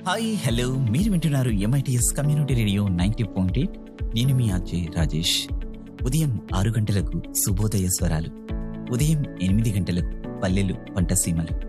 Hi hello, మీరు వింటున్నారు MITS community radio 90.8. నేను మీ అజయ్ రాజేష్. ఉదయం 6 గంటలకు శుభోదయ స్వరాలు, ఉదయం 8 గంటలకు పల్లెలు పంటసీమలు,